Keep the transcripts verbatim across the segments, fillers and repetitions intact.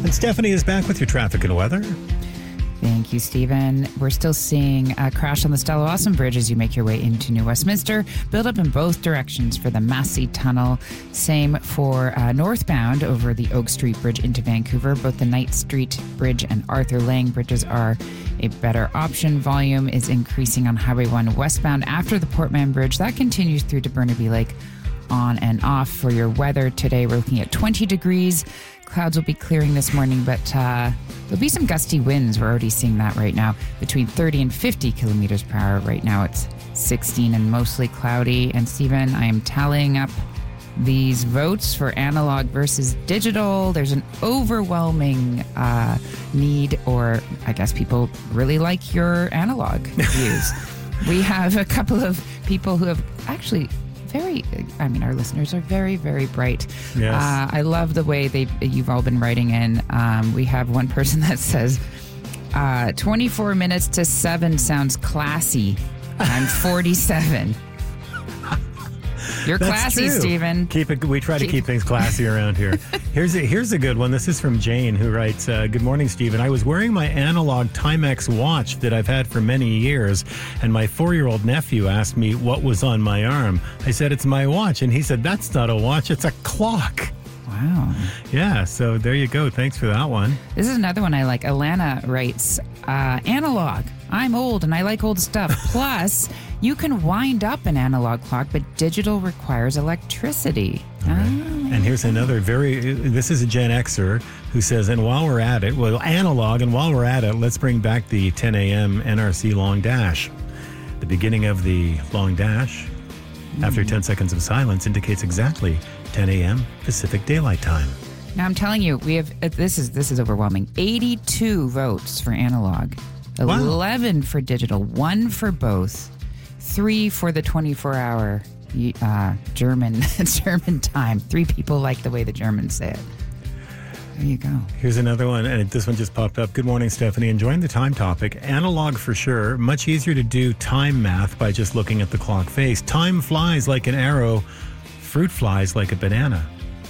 And Stephanie is back with your traffic and weather. Thank you, Stephen. We're still seeing a crash on the Stella Awesome Bridge as you make your way into New Westminster. Build up in both directions for the Massey Tunnel. Same for uh, northbound over the Oak Street Bridge into Vancouver. Both the Knight Street Bridge and Arthur Lang bridges are a better option. Volume is increasing on Highway one westbound after the Portman Bridge. That continues through to Burnaby Lake on and off. For your weather today, we're looking at twenty degrees. Clouds will be clearing this morning, but uh, there'll be some gusty winds. We're already seeing that right now, between thirty and fifty kilometers per hour. Right now it's sixteen and mostly cloudy. And Stephen, I am tallying up these votes for analog versus digital. There's an overwhelming uh, need, or I guess people really like your analog views. We have a couple of people who have actually very, I mean, our listeners are very, very bright. Yes. Uh, I love the way they you've all been writing in. Um, we have one person that says, uh, twenty-four minutes to seven sounds classy. I'm forty-seven. You're That's classy, true. Stephen. Keep it. We try to Keep- keep things classy around here. Here's a, here's a good one. This is from Jane, who writes, uh, "Good morning, Stephen. I was wearing my analog Timex watch that I've had for many years, and my four-year-old nephew asked me what was on my arm. I said it's my watch, and he said that's not a watch, it's a clock." Wow. Yeah. So there you go. Thanks for that one. This is another one I like. Alana writes, uh, analog. I'm old and I like old stuff. Plus, you can wind up an analog clock, but digital requires electricity. All right. Ah. And here's another very, this is a Gen Xer who says, and while we're at it, well, analog, and while we're at it, let's bring back the ten a.m. N R C long dash. The beginning of the long dash, mm. after ten seconds of silence, indicates exactly ten a.m. Pacific Daylight Time. Now I'm telling you, we have uh, this is this is overwhelming. eighty-two votes for analog, Wow. eleven for digital, one for both, three for the twenty-four hour uh, German German time. Three people like the way the Germans say it. There you go. Here's another one, and this one just popped up. Good morning, Stephanie. Enjoying the time topic. Analog for sure. Much easier to do time math by just looking at the clock face. Time flies like an arrow. Fruit flies like a banana.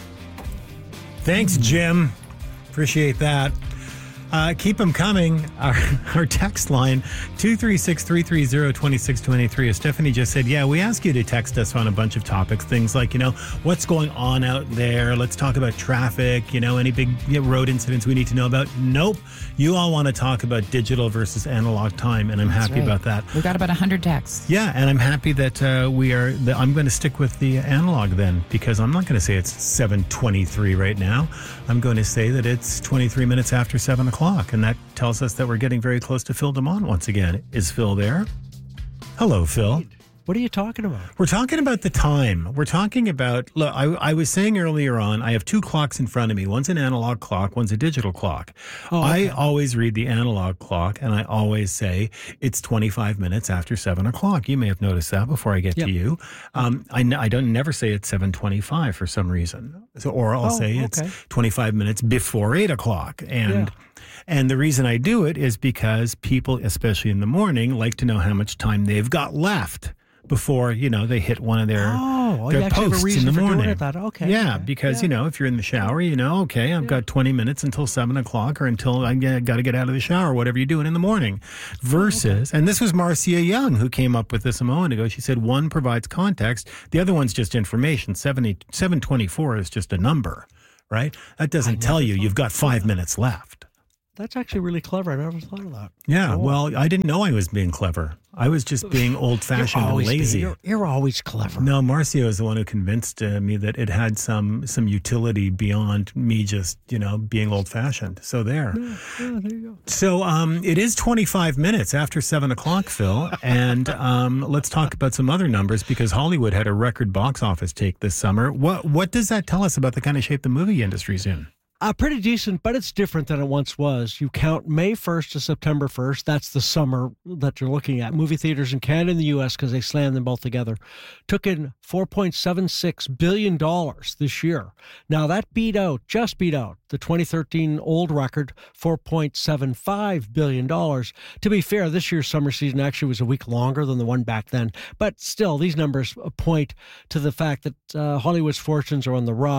Thanks, Jim. Appreciate that. Uh, keep them coming. Our, our text line, two three six, three three zero, two six two three. As Stephanie just said, yeah, we ask you to text us on a bunch of topics. Things like, you know, what's going on out there? Let's talk about traffic, you know, any big you know, road incidents we need to know about. Nope. You all want to talk about digital versus analog time, and I'm That's happy right. about that. We've got about one hundred texts. Yeah, and I'm happy that uh, we are, that I'm going to stick with the analog then, because I'm not going to say it's seven twenty-three right now. I'm going to say that it's twenty-three minutes after seven o'clock, and that tells us that we're getting very close to Phil DeMont once again. Is Phil there? Hello, Phil. What are you talking about? We're talking about the time. We're talking about, look, I, I was saying earlier on, I have two clocks in front of me. One's an analog clock, one's a digital clock. Oh, okay. I always read the analog clock, and I always say it's twenty-five minutes after seven o'clock. You may have noticed that before I get Yep. to you. Um, I, n- I don't never say it's seven twenty-five for some reason. So, or I'll Oh, say okay. it's twenty-five minutes before eight o'clock. And Yeah. And the reason I do it is because people, especially in the morning, like to know how much time they've got left before, you know, they hit one of their, Oh, their you actually have a posts reason in the for morning. doing it that. Okay. Yeah, okay. because, Yeah. you know, if you're in the shower, you know, okay, I've got twenty minutes until seven o'clock or until I got to get out of the shower, whatever you're doing in the morning. Versus, and this was Marcia Young who came up with this a moment ago. She said one provides context, the other one's just information. seventy, seven twenty-four is just a number, right? That doesn't tell you you've got five minutes left. That's actually really clever. I never thought of that. Yeah, Cool. well, I didn't know I was being clever. I was just being old-fashioned and always lazy. be- You're, you're always clever. No, Marcio is the one who convinced uh, me that it had some some utility beyond me just, you know, being old-fashioned. So there. Yeah, yeah, there you go. So um, it is twenty-five minutes after seven o'clock, Phil. And um, let's talk about some other numbers, because Hollywood had a record box office take this summer. What, what does that tell us about the kind of shape the movie industry's in? Uh, pretty decent, but it's different than it once was. You count May first to September first. That's the summer that you're looking at. Movie theaters in Canada and the U S, because they slammed them both together, took in four point seven six billion dollars this year. Now, that beat out, just beat out, the twenty thirteen old record, four point seven five billion dollars. To be fair, this year's summer season actually was a week longer than the one back then. But still, these numbers point to the fact that uh, Hollywood's fortunes are on the rise.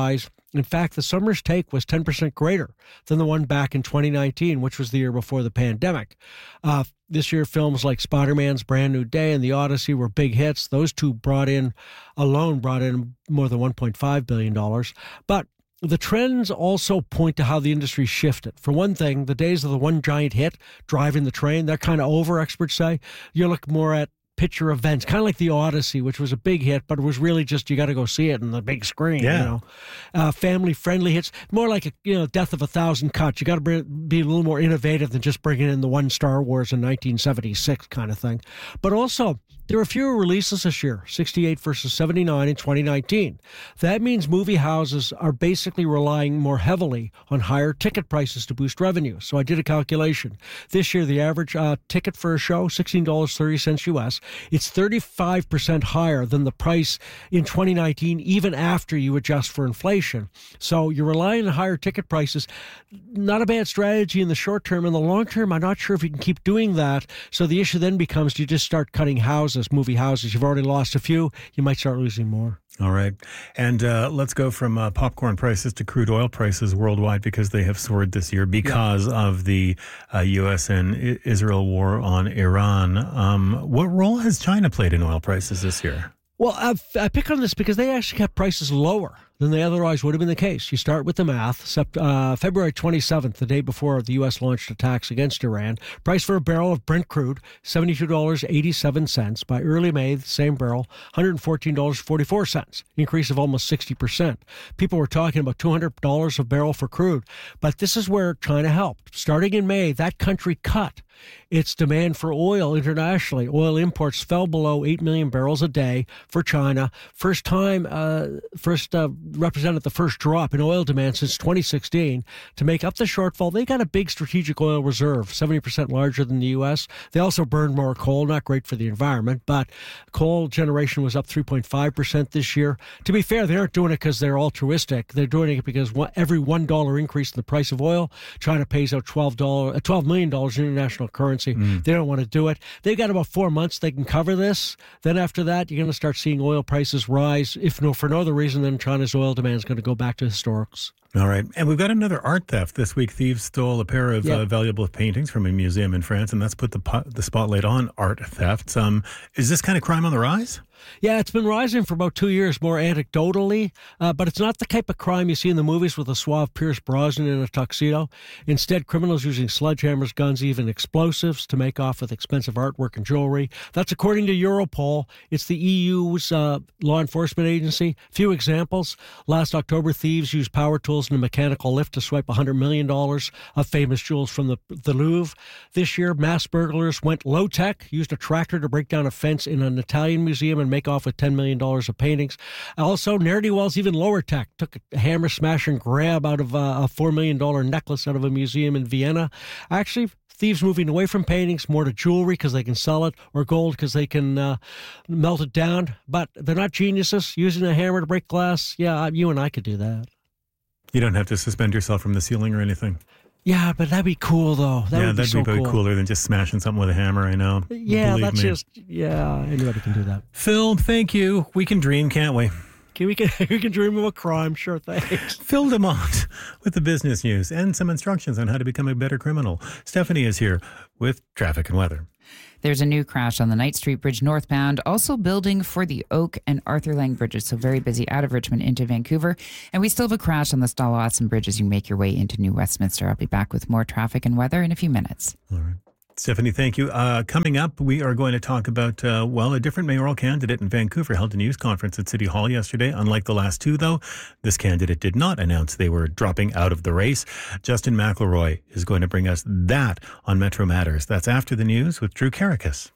In fact, the summer's take was ten percent greater than the one back in twenty nineteen, which was the year before the pandemic. Uh, this year, films like Spider-Man's Brand New Day and The Odyssey were big hits. Those two brought in, alone brought in more than one point five billion dollars. But the trends also point to how the industry shifted. For one thing, the days of the one giant hit, driving the train, they're kind of over, experts say. You look more at picture events, kind of like The Odyssey, which was a big hit, but it was really just you got to go see it on the big screen. Yeah. You know, uh, family-friendly hits, more like a you know Death of a Thousand Cuts. You got to be a little more innovative than just bringing in the one Star Wars in nineteen seventy-six kind of thing. But also, there were fewer releases this year, sixty-eight versus seventy-nine in twenty nineteen. That means movie houses are basically relying more heavily on higher ticket prices to boost revenue. So I did a calculation. This year, the average uh, ticket for a show, sixteen dollars and thirty cents U S. It's thirty-five percent higher than the price in twenty nineteen, even after you adjust for inflation. So you're relying on higher ticket prices. Not a bad strategy in the short term. In the long term, I'm not sure if you can keep doing that. So the issue then becomes, do you just start cutting houses, movie houses? You've already lost a few. You might start losing more. All right. And uh, let's go from uh, popcorn prices to crude oil prices worldwide, because they have soared this year because yeah. of the uh, U S and I- Israel war on Iran. Um, what role has China played in oil prices this year? Well, I've, I pick on this because they actually kept prices lower than they otherwise would have been the case. You start with the math. Sept, uh, February twenty-seventh, the day before the U S launched attacks against Iran, price for a barrel of Brent crude, seventy-two dollars and eighty-seven cents. By early May, the same barrel, one hundred fourteen dollars and forty-four cents, increase of almost sixty percent. People were talking about two hundred dollars a barrel for crude. But this is where China helped. Starting in May, that country cut its demand for oil internationally. Oil imports fell below eight million barrels a day for China. First time, uh, first uh, represented the first drop in oil demand since twenty sixteen. To make up the shortfall, they got a big strategic oil reserve, seventy percent larger than the U S. They also burned more coal, not great for the environment, but coal generation was up three point five percent this year. To be fair, they aren't doing it because they're altruistic. They're doing it because one, every one dollar increase in the price of oil, China pays out twelve dollars, twelve million dollars in international currency. Mm. They don't want to do it. They've got about four months they can cover this. Then after that, you're going to start seeing oil prices rise. If no, for no other reason than China's oil demand is going to go back to historics. All right. And we've got another art theft. This week, thieves stole a pair of yep. uh, valuable paintings from a museum in France, and that's put the po- the spotlight on art thefts. Um, is this kind of crime on the rise? Yeah, it's been rising for about two years, more anecdotally, uh, but it's not the type of crime you see in the movies with a suave Pierce Brosnan in a tuxedo. Instead, criminals using sledgehammers, guns, even explosives to make off with expensive artwork and jewelry. That's according to Europol. It's the E U's uh, law enforcement agency. Few examples. Last October, thieves used power tools and a mechanical lift to swipe one hundred million dollars of famous jewels from the, the Louvre. This year, mass burglars went low-tech, used a tractor to break down a fence in an Italian museum and make off with ten million dollars of paintings. Also, ne'er-do-wells even lower tech. Took a hammer smash and grab out of uh, a four million dollars necklace out of a museum in Vienna. Actually, thieves moving away from paintings, more to jewelry because they can sell it, or gold because they can uh, melt it down. But they're not geniuses. Using a hammer to break glass, yeah, you and I could do that. You don't have to suspend yourself from the ceiling or anything. Yeah, but that'd be cool, though. That yeah, would be that'd so be way cool. cooler than just smashing something with a hammer, I know. Yeah, Believe that's me. just, yeah, anybody can do that. Phil, thank you. We can dream, can't we? Okay, we can, we can dream of a crime, sure, thanks. Phil DeMont with the business news and some instructions on how to become a better criminal. Stephanie is here with traffic and weather. There's a new crash on the Knight Street Bridge northbound, also building for the Oak and Arthur Lang bridges, so very busy out of Richmond into Vancouver. And we still have a crash on the Stalawatzen Bridge as you make your way into New Westminster. I'll be back with more traffic and weather in a few minutes. All right. Stephanie, thank you. Uh, coming up, we are going to talk about, uh, well, a different mayoral candidate in Vancouver held a news conference at City Hall yesterday. Unlike the last two, though, this candidate did not announce they were dropping out of the race. Justin McElroy is going to bring us that on Metro Matters. That's after the news with Drew Karakas.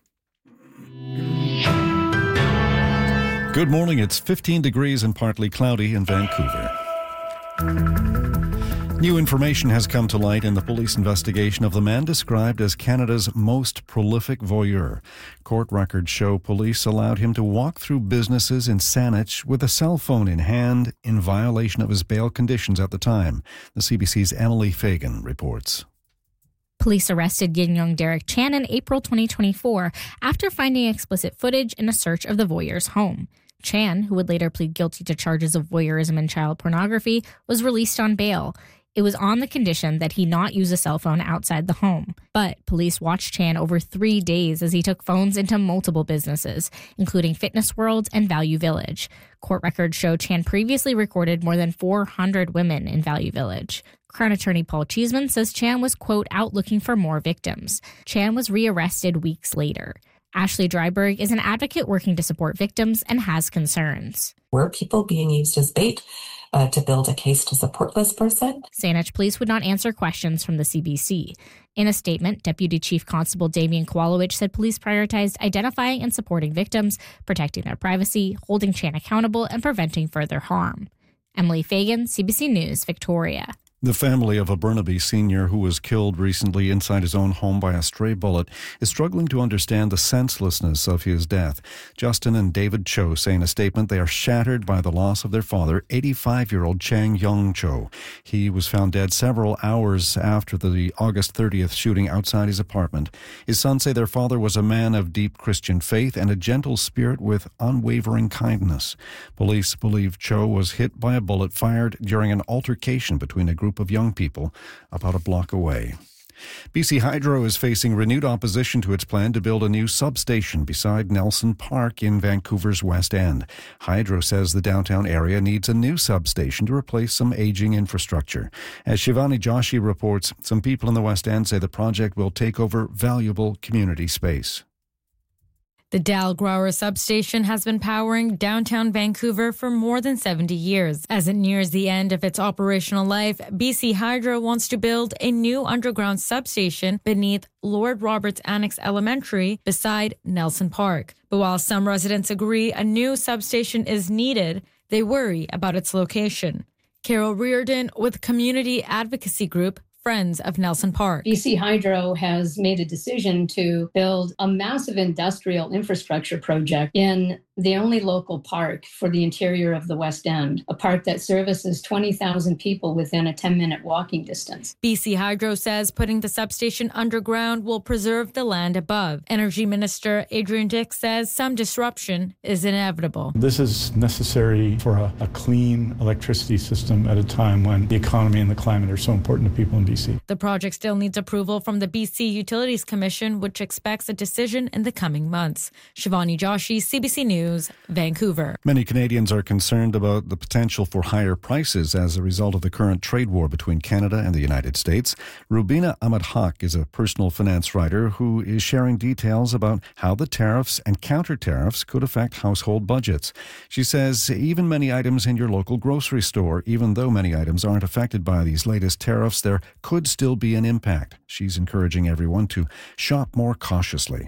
Good morning. It's fifteen degrees and partly cloudy in Vancouver. New information has come to light in the police investigation of the man described as Canada's most prolific voyeur. Court records show police allowed him to walk through businesses in Saanich with a cell phone in hand in violation of his bail conditions at the time. The C B C's Emily Fagan reports. Police arrested Yin Young Derek Chan in April twenty twenty-four after finding explicit footage in a search of the voyeur's home. Chan, who would later plead guilty to charges of voyeurism and child pornography, was released on bail. It was on the condition that he not use a cell phone outside the home. But police watched Chan over three days as he took phones into multiple businesses, including Fitness World and Value Village. Court records show Chan previously recorded more than four hundred women in Value Village. Crown attorney Paul Cheeseman says Chan was, quote, out looking for more victims. Chan was rearrested weeks later. Ashley Dryberg is an advocate working to support victims and has concerns. Were people being used as bait uh, to build a case to support this person? Saanich police would not answer questions from the C B C. In a statement, Deputy Chief Constable Damian Kowalowicz said police prioritized identifying and supporting victims, protecting their privacy, holding Chan accountable, and preventing further harm. Emily Fagan, C B C News, Victoria. The family of a Burnaby senior who was killed recently inside his own home by a stray bullet is struggling to understand the senselessness of his death. Justin and David Cho say in a statement they are shattered by the loss of their father, eighty-five-year-old Chang Young Cho. He was found dead several hours after the August thirtieth shooting outside his apartment. His sons say their father was a man of deep Christian faith and a gentle spirit with unwavering kindness. Police believe Cho was hit by a bullet fired during an altercation between a group of young people about a block away. B C Hydro is facing renewed opposition to its plan to build a new substation beside Nelson Park in Vancouver's West End. Hydro says the downtown area needs a new substation to replace some aging infrastructure. As Shivani Joshi reports, some people in the West End say the project will take over valuable community space. The Dalgrauer substation has been powering downtown Vancouver for more than seventy years. As it nears the end of its operational life, B C Hydro wants to build a new underground substation beneath Lord Roberts Annex Elementary beside Nelson Park. But while some residents agree a new substation is needed, they worry about its location. Carol Reardon with community advocacy group Friends of Nelson Park. B C Hydro has made a decision to build a massive industrial infrastructure project in the only local park for the interior of the West End, a park that services twenty thousand people within a ten-minute walking distance. B C Hydro says putting the substation underground will preserve the land above. Energy Minister Adrian Dix says some disruption is inevitable. This is necessary for a, a clean electricity system at a time when the economy and the climate are so important to people in B C. The project still needs approval from the B C Utilities Commission, which expects a decision in the coming months. Shivani Joshi, C B C News, Vancouver. Many Canadians are concerned about the potential for higher prices as a result of the current trade war between Canada and the United States. Rubina Ahmed-Haq is a personal finance writer who is sharing details about how the tariffs and counter-tariffs could affect household budgets. She says even many items in your local grocery store, even though many items aren't affected by these latest tariffs, there could still be an impact. She's encouraging everyone to shop more cautiously.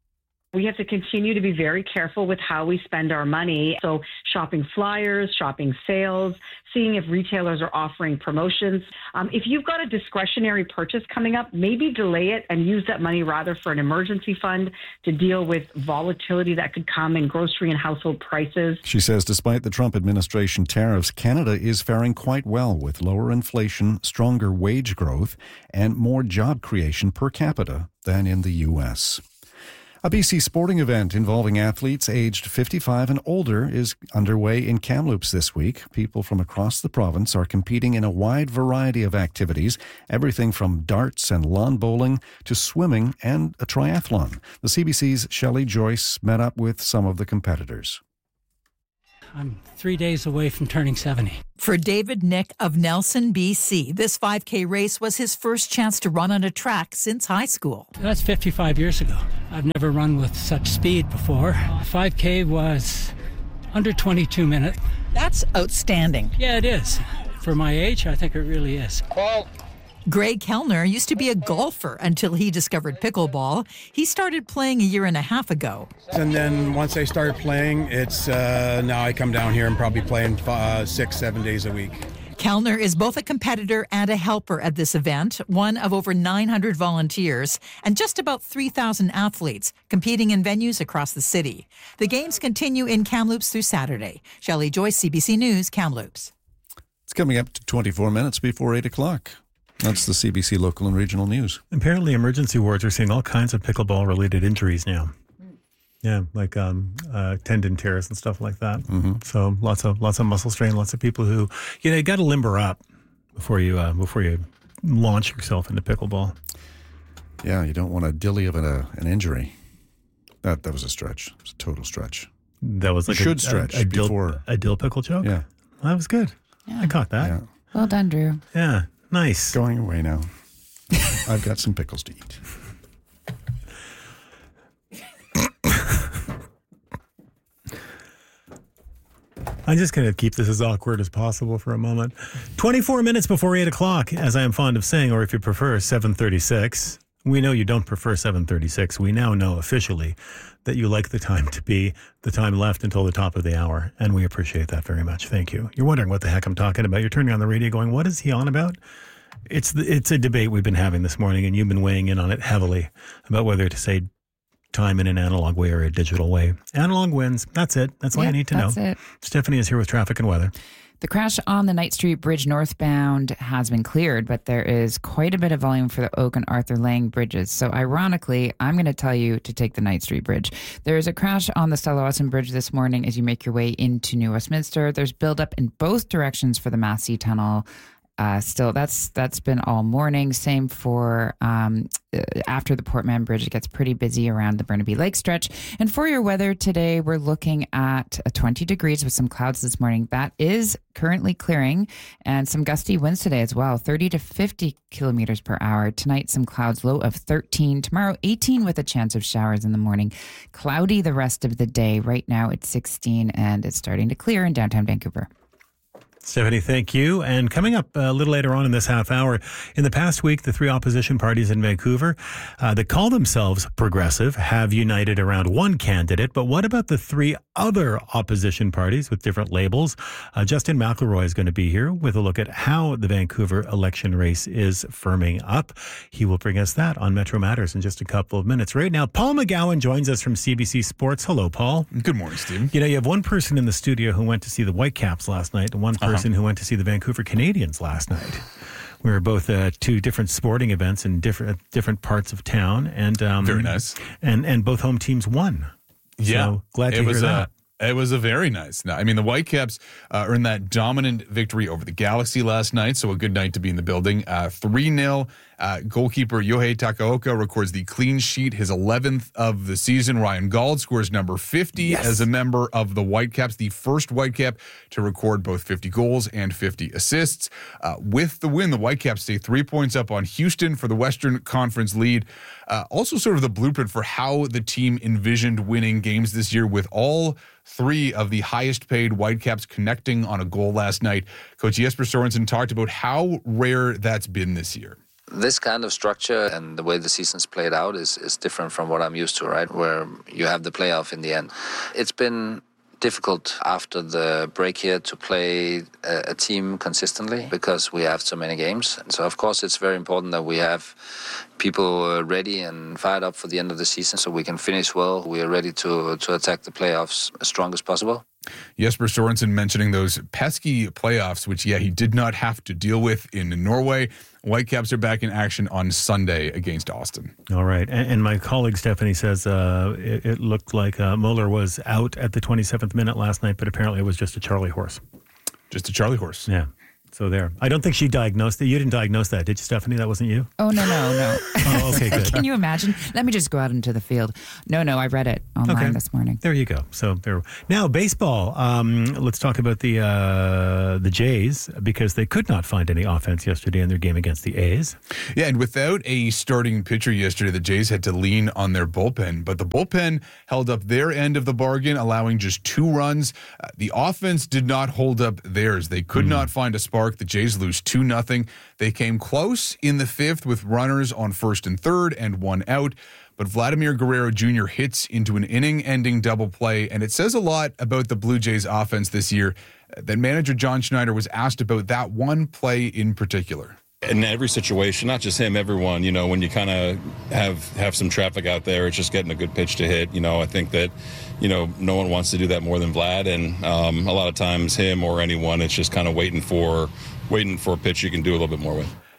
We have to continue to be very careful with how we spend our money. So shopping flyers, shopping sales, seeing if retailers are offering promotions. Um, if you've got a discretionary purchase coming up, maybe delay it and use that money rather for an emergency fund to deal with volatility that could come in grocery and household prices. She says despite the Trump administration tariffs, Canada is faring quite well with lower inflation, stronger wage growth, and more job creation per capita than in the U S. A B C sporting event involving athletes aged fifty-five and older is underway in Kamloops this week. People from across the province are competing in a wide variety of activities, everything from darts and lawn bowling to swimming and a triathlon. The C B C's Shelley Joyce met up with some of the competitors. I'm three days away from turning seventy. For David Nick of Nelson, B C, this five K race was his first chance to run on a track since high school. That's fifty-five years ago. I've never run with such speed before. five K was under twenty-two minutes. That's outstanding. Yeah, it is. For my age, I think it really is. Paul. Greg Kellner used to be a golfer until he discovered pickleball. He started playing a year and a half ago. And then once I started playing, it's uh, now I come down here and probably playing uh, six, seven days a week. Kellner is both a competitor and a helper at this event, one of over nine hundred volunteers and just about three thousand athletes competing in venues across the city. The games continue in Kamloops through Saturday. Shelley Joyce, C B C News, Kamloops. It's coming up to twenty-four minutes before eight o'clock. That's the C B C local and regional news. Apparently, emergency wards are seeing all kinds of pickleball-related injuries now. Yeah, like um, uh, tendon tears and stuff like that. Mm-hmm. So lots of lots of muscle strain. Lots of people who, you know, you got to limber up before you uh, before you launch yourself into pickleball. Yeah, you don't want a dilly of an, an injury. That that was a stretch. It was a total stretch. That was like you should a, stretch a, a before dill, a dill pickle joke. Yeah, well, that was good. Yeah. I caught that. Yeah. Well done, Drew. Yeah, nice. Going away now. I've got some pickles to eat. I'm just going to keep this as awkward as possible for a moment. twenty-four minutes before eight o'clock, as I am fond of saying, or if you prefer, seven thirty-six. We know you don't prefer seven thirty-six. We now know officially that you like the time to be the time left until the top of the hour, and we appreciate that very much. Thank you. You're wondering what the heck I'm talking about. You're turning on the radio going, what is he on about? It's the, it's a debate we've been having this morning, and you've been weighing in on it heavily about whether to say time in an analog way or a digital way. Analog wins. That's it. That's all Yep, you need to that's know. it. Stephanie is here with traffic and weather. The crash on the Knight Street Bridge northbound has been cleared, but there is quite a bit of volume for the Oak and Arthur Lang bridges. So ironically, I'm going to tell you to take the Knight Street Bridge. There is a crash on the Stella Watson Bridge this morning as you make your way into New Westminster. There's buildup in both directions for the Massey Tunnel. Uh, still, that's that's been all morning. Same for um, after the Portman Bridge. It gets pretty busy around the Burnaby Lake stretch. And for your weather today, we're looking at twenty degrees with some clouds this morning. That is currently clearing, and some gusty winds today as well, thirty to fifty kilometers per hour. Tonight, some clouds, low of thirteen. Tomorrow, eighteen with a chance of showers in the morning. Cloudy the rest of the day. Right now, it's sixteen, and it's starting to clear in downtown Vancouver. Stephanie, thank you. And coming up a little later on in this half hour, in the past week, the three opposition parties in Vancouver uh, that call themselves progressive have united around one candidate. But what about the three other opposition parties with different labels? Uh, Justin McElroy is going to be here with a look at how the Vancouver election race is firming up. He will bring us that on Metro Matters in just a couple of minutes. Right now, Paul McGowan joins us from C B C Sports. Hello, Paul. Good morning, Steve. You know, you have one person in the studio who went to see the Whitecaps last night and one person uh-huh. who went to see the Vancouver Canadians last night. We were both at two different sporting events in different different parts of town, and um, very nice. And and both home teams won. Yeah, so glad to it hear was that. A, it was a very nice night. I mean, the Whitecaps uh, earned that dominant victory over the Galaxy last night, so a good night to be in the building. Uh, three nil. Uh, goalkeeper Yohei Takaoka records the clean sheet, his eleventh of the season. Ryan Gauld scores number fifty yes. as a member of the Whitecaps, the first Whitecap to record both fifty goals and fifty assists. Uh, with the win, the Whitecaps stay three points up on Houston for the Western Conference lead. Uh, also sort of the blueprint for how the team envisioned winning games this year, with all three of the highest paid Whitecaps connecting on a goal last night. Coach Jesper Sorensen talked about how rare that's been this year. This kind of structure and the way the season's played out is, is different from what I'm used to, right? Where you have the playoff in the end. It's been difficult after the break here to play a, a team consistently because we have so many games. And so, of course, it's very important that we have people ready and fired up for the end of the season so we can finish well. We are ready to, to attack the playoffs as strong as possible. Jesper Sorensen mentioning those pesky playoffs, which, yeah, he did not have to deal with in Norway. Whitecaps are back in action on Sunday against Austin. All right. And, and my colleague Stephanie says uh, it, it looked like uh, Mueller was out at the twenty-seventh minute last night, but apparently it was just a Charlie horse. Just a Charlie horse. Yeah. So there. I don't think she diagnosed it. You didn't diagnose that, did you, Stephanie? That wasn't you? Oh, no, no, no. Oh, okay, good. Can you imagine? Let me just go out into the field. No, no, I read it online okay. this morning. There you go. So there. Now, baseball. Um, let's talk about the uh, the Jays, because they could not find any offense yesterday in their game against the A's. Yeah, and without a starting pitcher yesterday, the Jays had to lean on their bullpen. But the bullpen held up their end of the bargain, allowing just two runs. Uh, the offense did not hold up theirs. They could mm. not find a spark. The Jays lose two nothing. They came close in the fifth with runners on first and third and one out. But Vladimir Guerrero Junior hits into an inning-ending double play, and it says a lot about the Blue Jays offense this year that manager John Schneider was asked about that one play in particular. In every situation, not just him, everyone, you know, when you kind of have have some traffic out there, it's just getting a good pitch to hit. You know, I think that, you know, no one wants to do that more than Vlad. And um, a lot of times him or anyone, it's just kind of waiting for waiting for a pitch you can do a little bit more with.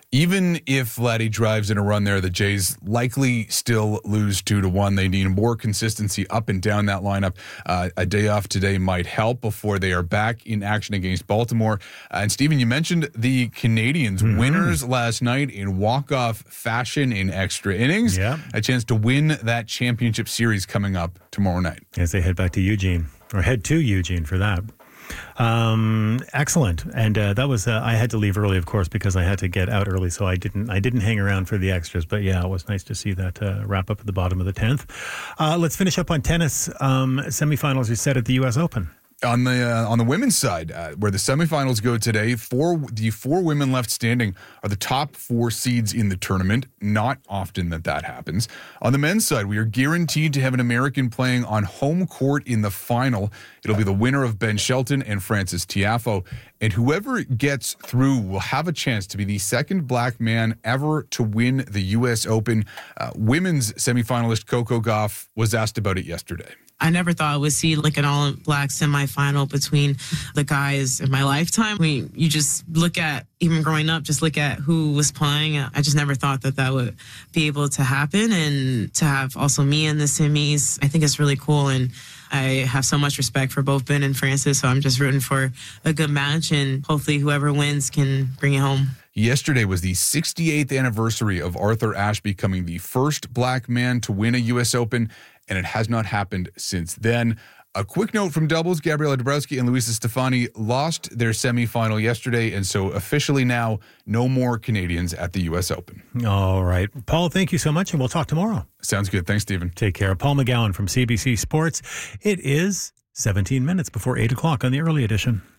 Even if Vladdy drives in a run there, the Jays likely still lose two to one. They need more consistency up and down that lineup. Uh, a day off today might help before they are back in action against Baltimore. Uh, and Stephen, you mentioned the Canadians, mm-hmm. winners last night in walk-off fashion in extra innings. Yeah. A chance to win that championship series coming up tomorrow night. As they head back to Eugene, or head to Eugene for that. Um, excellent. And uh, that was, uh, I had to leave early, of course, because I had to get out early. So I didn't, I didn't hang around for the extras, but yeah, it was nice to see that uh, wrap up at the bottom of the tenth. Uh, let's finish up on tennis. Um, semifinals are set at the U S Open. On the uh, on the women's side, uh, where the semifinals go today, four the four women left standing are the top four seeds in the tournament. Not often that that happens. On the men's side, we are guaranteed to have an American playing on home court in the final. It'll be the winner of Ben Shelton and Frances Tiafoe. And whoever gets through will have a chance to be the second black man ever to win the U S Open. Uh, women's semifinalist Coco Gauff was asked about it yesterday. I never thought I would see like an all-black semifinal between the guys in my lifetime. I mean, you just look at, even growing up, just look at who was playing. I just never thought that that would be able to happen. And to have also me in the semis, I think it's really cool. And I have so much respect for both Ben and Frances, so I'm just rooting for a good match. And hopefully whoever wins can bring it home. Yesterday was the sixty-eighth anniversary of Arthur Ashe becoming the first black man to win a U S Open, and it has not happened since then. A quick note from doubles, Gabriela Dabrowski and Luisa Stefani lost their semifinal yesterday, and so officially now, no more Canadians at the U S Open. All right. Paul, thank you so much, and we'll talk tomorrow. Sounds good. Thanks, Stephen. Take care. Paul McGowan from C B C Sports. It is seventeen minutes before eight o'clock on the early edition.